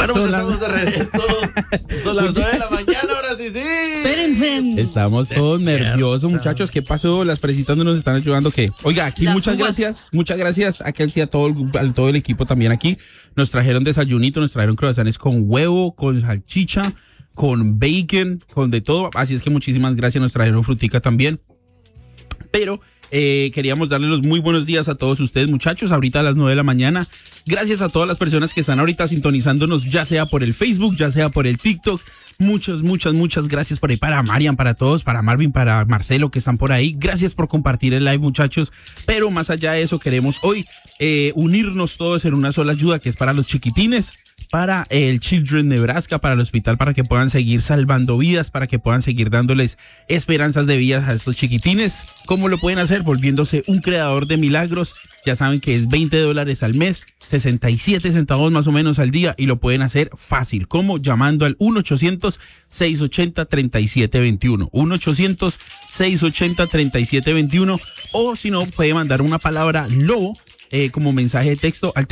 Bueno, pues estamos de regreso. Son las 9 de la mañana, ahora sí. Espérense. Estamos todos nerviosos, muchachos. ¿Qué pasó? Las fresitas no nos están ayudando. ¿Qué? Oiga, aquí muchas gracias a Kelsey, a todo el equipo también aquí. Nos trajeron desayunito, nos trajeron croissants con huevo, con salchicha, con bacon, con de todo. Así es que muchísimas gracias. Nos trajeron frutica también. Pero queríamos darle los muy buenos días a todos ustedes, muchachos, ahorita a las 9 de la mañana. Gracias a todas las personas que están ahorita sintonizándonos, ya sea por el Facebook, ya sea por el TikTok. Muchas gracias por ahí, para Marian, para todos, para Marvin, para Marcelo, que están por ahí. Gracias por compartir el live, muchachos. Pero más allá de eso, queremos hoy unirnos todos en una sola ayuda, que es para los chiquitines, para el Children Nebraska, para el hospital, para que puedan seguir salvando vidas, para que puedan seguir dándoles esperanzas de vida a estos chiquitines. ¿Cómo lo pueden hacer? Volviéndose un creador de milagros. Ya saben que es $20 al mes, 67 centavos más o menos al día, y lo pueden hacer fácil. ¿Cómo? Llamando al 1-800-680-3721. 1-800-680-3721. O si no, puede mandar una palabra lobo como mensaje de texto al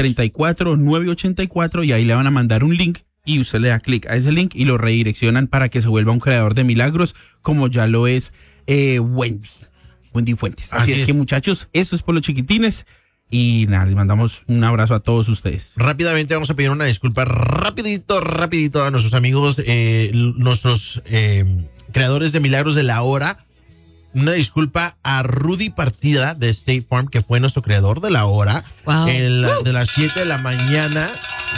34984, y ahí le van a mandar un link y usted le da clic a ese link y lo redireccionan para que se vuelva un creador de milagros, como ya lo es Wendy Fuentes. Así es que, muchachos, esto es por los chiquitines. Y nada, les mandamos un abrazo a todos ustedes. Rápidamente vamos a pedir una disculpa rapidito a nuestros amigos, nuestros creadores de milagros de la hora. Una disculpa a Rudy Partida de State Farm, que fue nuestro creador de la hora. Wow. De las 7 de la mañana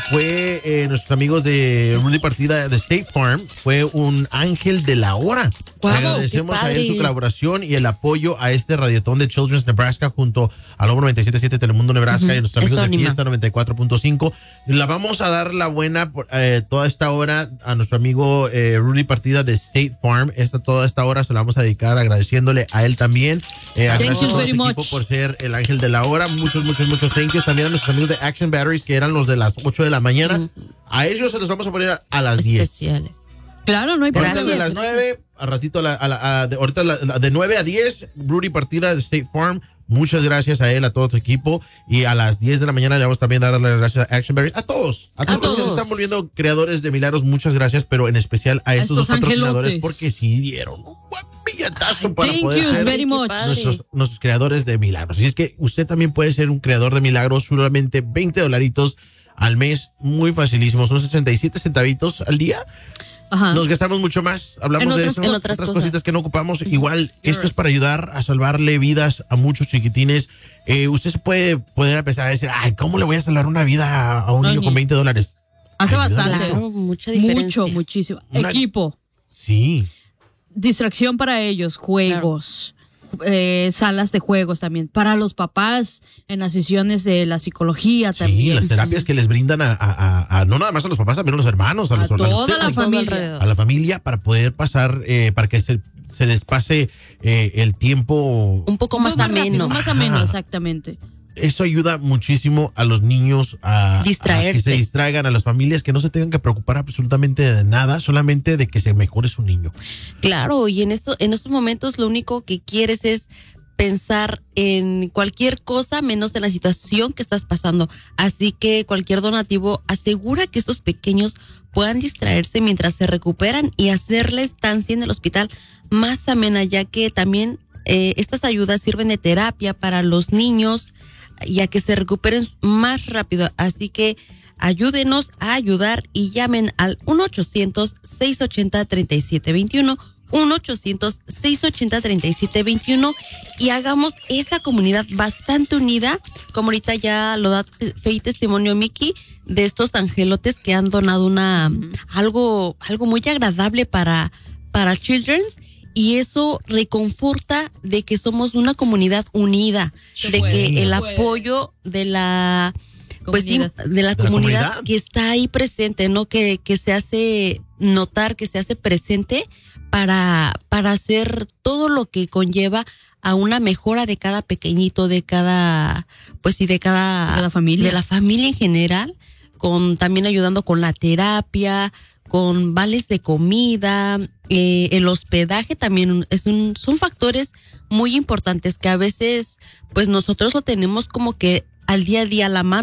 fue nuestros amigos de Rudy Partida de State Farm. Fue un ángel de la hora. Wow, agradecemos a él su colaboración y el apoyo a este radiotón de Children's Nebraska junto a Lobo 97.7 Telemundo Nebraska y nuestros amigos de Fiesta 94.5. La vamos a dar la buena toda esta hora a nuestro amigo Rudy Partida de State Farm. Toda esta hora se la vamos a dedicar agradeciéndole a él también. Gracias a todo su equipo por ser el ángel de la hora. Muchos thank yous también a nuestros amigos de Action Batteries, que eran los de las 8 de la mañana. A ellos se los vamos a poner a las 10. Especiales. Claro, no hay problema. De las 9, a ratito, ahorita de 9 a 10, Rudy Partida de State Farm. Muchas gracias a él, a todo tu equipo. Y a las 10 de la mañana le vamos también a dar las gracias a Action Berries. A todos que se están volviendo creadores de milagros. Muchas gracias, pero en especial a estos dos patrocinadores, porque sí dieron un buen billetazo para poder ser nuestros creadores de milagros. Así es que usted también puede ser un creador de milagros, solamente $20 al mes, muy facilísimo. Son 67 centavitos al día. Ajá. Nos gastamos mucho más, hablamos de eso, otras cositas que no ocupamos. Igual, esto es para ayudar a salvarle vidas a muchos chiquitines. Usted se puede poner a pensar, a decir, ay, ¿cómo le voy a salvar una vida a un niño con $20? Hace bastante. Claro, mucha diferencia. Muchísimo. Equipo. Sí. Distracción para ellos, juegos. Salas de juegos también para los papás, en las sesiones de la psicología también. Sí, las terapias que les brindan a no nada más a los papás, también a los hermanos, a toda la familia. A la familia, para poder pasar, para que se les pase el tiempo un poco más ameno. Más ameno, exactamente. Eso ayuda muchísimo a los niños a que se distraigan, a las familias, que no se tengan que preocupar absolutamente de nada, solamente de que se mejore su niño. Claro, y en estos momentos lo único que quieres es pensar en cualquier cosa menos en la situación que estás pasando. Así que cualquier donativo asegura que estos pequeños puedan distraerse mientras se recuperan y hacer la estancia en el hospital más amena, ya que también estas ayudas sirven de terapia para los niños, ya que se recuperen más rápido. Así que ayúdenos a ayudar y llamen al 1-800-680-3721, 1-800-680-3721, y hagamos esa comunidad bastante unida, como ahorita ya lo da fe y testimonio Miki, de estos angelotes que han donado algo muy agradable para Children's. Y eso reconforta de que somos una comunidad unida, de que el apoyo de la comunidad que está ahí presente, ¿no? Que se hace notar, que se hace presente para hacer todo lo que conlleva a una mejora de cada pequeñito, de cada familia, de la familia en general, también ayudando con la terapia, con vales de comida, el hospedaje también son factores muy importantes que a veces pues nosotros lo tenemos como que al día a día a la mano.